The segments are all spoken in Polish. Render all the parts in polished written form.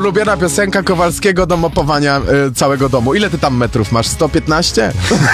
ulubiona piosenka Kowalskiego do mopowania całego domu. Ile ty tam metrów masz? 115?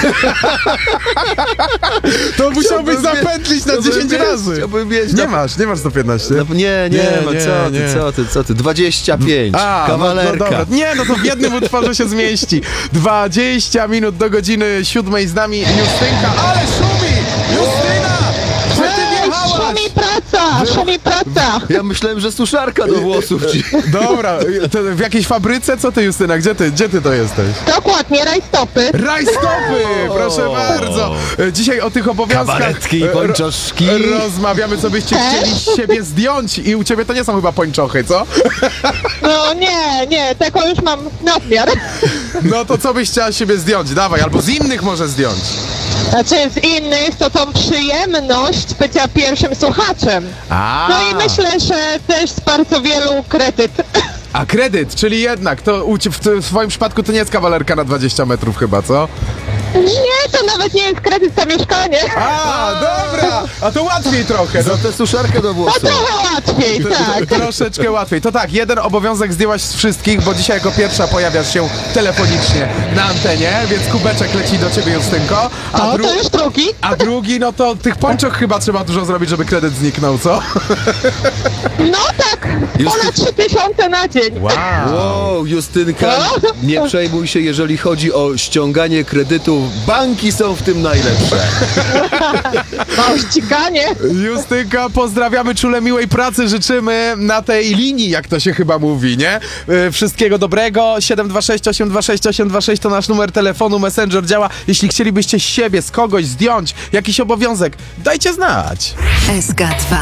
To musiałbyś zapętlić na 10 razy. Chciałbym mieć. Nie masz 115? No, nie, co ty? 25. Kawalerka. No dobra. Nie, no to w jednym utworze się zmieści. 20 minut do godziny 7 z nami Justynka, ale szumi! Justyna! Gdzie ty wjechałaś? Szumi praca. Ja myślałem, że suszarka do włosów ci. Dobra, to w jakiejś fabryce? Co ty, Justyna? Gdzie ty to jesteś? Dokładnie, rajstopy. Rajstopy! Proszę bardzo! Dzisiaj o tych obowiązkach Kabaretki i pończoszki. rozmawiamy, co byście chcieli z siebie zdjąć. I u ciebie to nie są chyba pończochy, co? No nie, tego już mam nadmiar. No to co byś chciała z siebie zdjąć? Dawaj, albo z innych może zdjąć. Znaczy z innych to tą przyjemność bycia pierwszym słuchaczem. No i myślę, że też z bardzo wielu kredyt. A kredyt, czyli jednak, to w twoim przypadku to nie jest kawalerka na 20 metrów chyba, co? Nie, to nawet nie jest kredyt za mieszkanie. Dobra, a to łatwiej trochę. Za tę suszarkę do No włosów. trochę łatwiej, tak. Troszeczkę łatwiej. To tak, jeden obowiązek zdjęłaś z wszystkich, bo dzisiaj jako pierwsza pojawiasz się telefonicznie na antenie, więc kubeczek leci do ciebie, Justynko. To już drugi. A drugi, no to tych pończoch chyba trzeba dużo zrobić, żeby kredyt zniknął, co? No tak, ponad 3000 na dzień. Wow, Justynka, nie przejmuj się, jeżeli chodzi o ściąganie kredytów. Banki są w tym najlepsze. O, ściganie. Justynka, pozdrawiamy, czule miłej pracy życzymy na tej linii, jak to się chyba mówi, nie? Wszystkiego dobrego. 726 826 826 to nasz numer telefonu, Messenger działa. Jeśli chcielibyście z siebie, z kogoś zdjąć jakiś obowiązek, dajcie znać. SK2.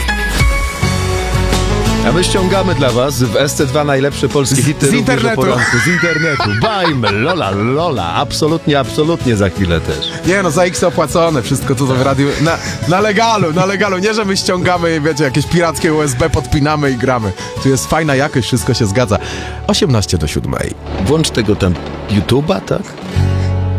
A my ściągamy dla was w SC2 najlepsze polskie hity z internetu. Z internetu. Bajmy, lola. Absolutnie za chwilę też. Nie no, za X opłacone, wszystko co to w radiu, na legalu, nie że my ściągamy, wiecie, jakieś pirackie USB, podpinamy i gramy. Tu jest fajna jakość, wszystko się zgadza. 18 do 7. Włącz tego tam YouTube'a, tak?